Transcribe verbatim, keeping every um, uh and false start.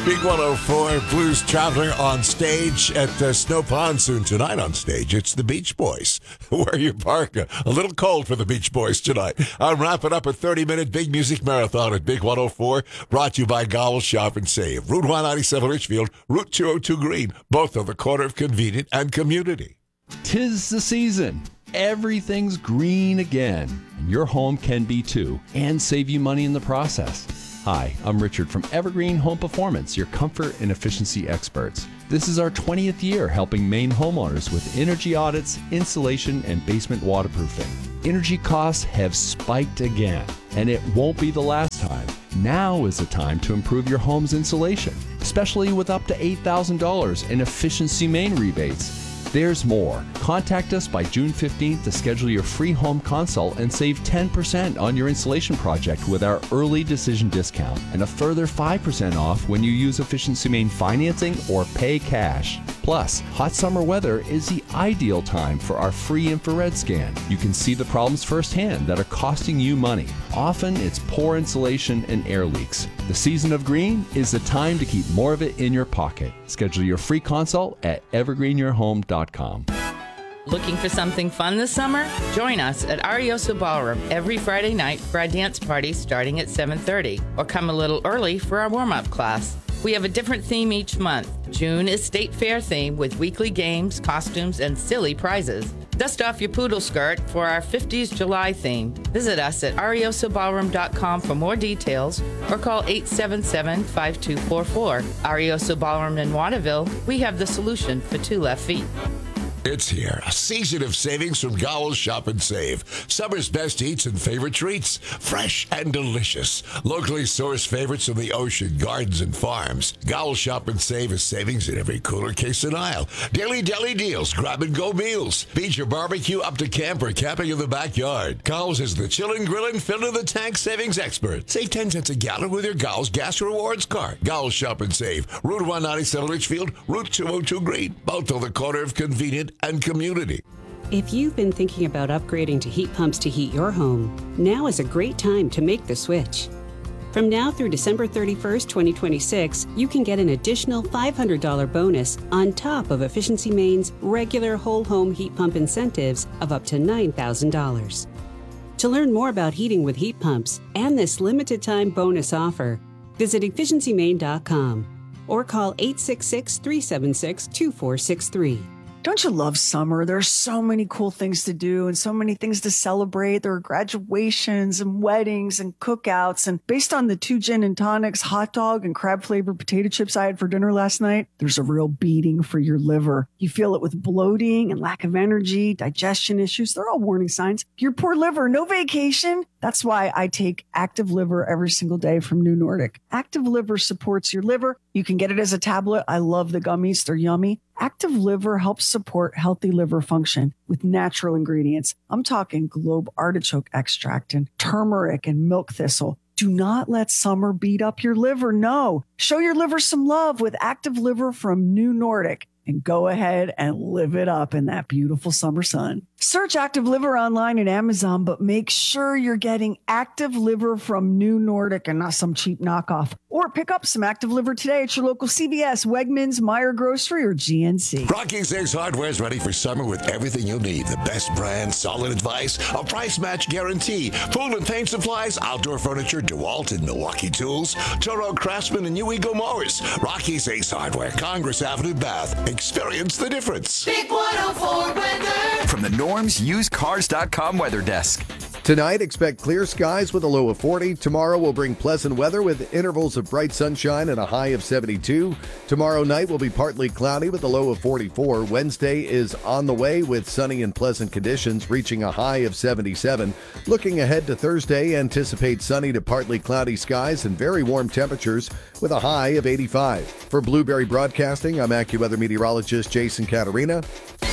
Big one oh four Blues Traveler on stage at uh, Snow Pond soon. Tonight on stage, it's the Beach Boys. Wear your parka. A little cold for the Beach Boys tonight. I'm wrapping up a thirty-minute big music marathon at Big one oh four, brought to you by Gowell Shop and Save. Route one ninety-seven Richfield, Route two oh two Green, both on the corner of Convenient and Community. 'Tis the season. Everything's green again. And your home can be too, and save you money in the process. Hi, I'm Richard from Evergreen Home Performance, your comfort and efficiency experts. This is our twentieth year helping Maine homeowners with energy audits, insulation, and basement waterproofing. Energy costs have spiked again, and it won't be the last time. Now is the time to improve your home's insulation, especially with up to eight thousand dollars in Efficiency Maine rebates. There's more. Contact us by June fifteenth to schedule your free home consult and save ten percent on your installation project with our early decision discount and a further five percent off when you use Efficiency Maine financing or pay cash. Plus, hot summer weather is the ideal time for our free infrared scan. You can see the problems firsthand that are costing you money. Often, it's poor insulation and air leaks. The season of green is the time to keep more of it in your pocket. Schedule your free consult at evergreen your home dot com. Looking for something fun this summer? Join us at Arioso Ballroom every Friday night for our dance party starting at seven thirty, or come a little early for our warm-up class. We have a different theme each month. June is State Fair theme with weekly games, costumes, and silly prizes. Dust off your poodle skirt for our fifties July theme. Visit us at arioso ballroom dot com for more details or call eight seven seven, five two four four. Arioso Ballroom in Waterville, we have the solution for two left feet. It's here, a season of savings from Gowell Shop and Save. Summer's best eats and favorite treats, fresh and delicious. Locally sourced favorites from the ocean, gardens, and farms. Gowell Shop and Save is savings in every cooler case and aisle. Daily deli deals, grab-and-go meals. Beach or barbecue up to camp or camping in the backyard. Gowell's is the chillin', grillin', fill-in-the-tank savings expert. Save ten cents a gallon with your Gowell's Gas Rewards card. Gowell Shop and Save. Route one ninety-seven Richfield, Route two oh two Green, both on the corner of Convenient and Community. If you've been thinking about upgrading to heat pumps to heat your home, now is a great time to make the switch. From now through December thirty-first, twenty twenty-six, you can get an additional five hundred dollars bonus on top of Efficiency Maine's regular whole home heat pump incentives of up to nine thousand dollars. To learn more about heating with heat pumps and this limited time bonus offer, visit efficiency maine dot com or call eight six six, three seven six, two four six three. Don't you love summer? There's so many cool things to do and so many things to celebrate. There are graduations and weddings and cookouts. And based on the two gin and tonics, hot dog, and crab flavored potato chips I had for dinner last night, there's a real beating for your liver. You feel it with bloating and lack of energy, digestion issues. They're all warning signs. Your poor liver, no vacation. That's why I take Active Liver every single day from New Nordic. Active Liver supports your liver. You can get it as a tablet. I love the gummies. They're yummy. Active Liver helps support healthy liver function with natural ingredients. I'm talking globe artichoke extract and turmeric and milk thistle. Do not let summer beat up your liver. No. Show your liver some love with Active Liver from New Nordic. And go ahead and live it up in that beautiful summer sun. Search Active Liver online at Amazon, but make sure you're getting Active Liver from New Nordic and not some cheap knockoff. Or pick up some Active Liver today at your local C V S, Wegmans, Meijer Grocery, or G N C. Rocky's Ace Hardware is ready for summer with everything you'll need. The best brand, solid advice, a price match guarantee, pool and paint supplies, outdoor furniture, DeWalt and Milwaukee Tools, Toro Craftsman, and New Eagle Mowers. Rocky's Ace Hardware, Congress Avenue, Bath. Experience the difference. Big one oh four weather. From the Norm's Used Cars dot com weather desk. Tonight, expect clear skies with a low of forty. Tomorrow will bring pleasant weather with intervals of bright sunshine and a high of seventy-two. Tomorrow night will be partly cloudy with a low of forty-four. Wednesday is on the way with sunny and pleasant conditions, reaching a high of seventy-seven. Looking ahead to Thursday, anticipate sunny to partly cloudy skies and very warm temperatures with a high of eighty-five. For Blueberry Broadcasting, I'm AccuWeather meteorologist Jason Caterina.